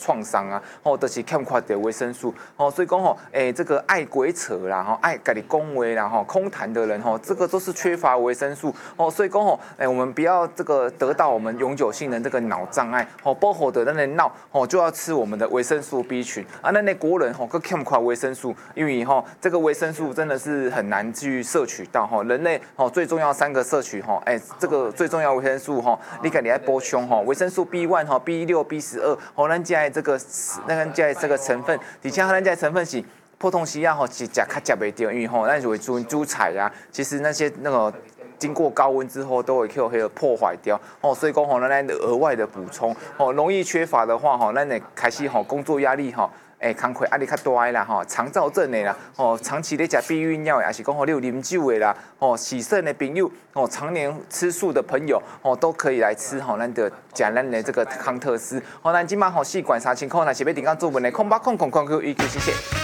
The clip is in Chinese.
创伤啊，就是欠缺的维生素所以讲这个爱鬼扯啦爱家己恭维啦空谈的人这个都是缺乏维生素所以讲我们不要这个得到我们永久性的这个脑障碍保护的咱的脑就要吃我们的维生素 B 群啊，咱的国人更欠缺维生素，因为这个维生素真的是很难去摄取到人类最重要3个摄取这个最重要维生素你家己要补充维生素 B1、B6、B12咱家的这个成分，而且咱家的成分是。普通时是食较食袂到，因为咱就会煮菜啊，其实那些经过高温之后都会破坏掉所以讲咱额外的补充容易缺乏的话咱会开始工作压力工课压力较大的啦肠燥症的啦长期咧食避孕药的，也是讲你有啉酒的啦洗肾的朋友常年吃素的朋友都可以来吃咱的咱的这个康特斯咱今嘛4罐3000块，若是要订购做文的0800099919，谢谢。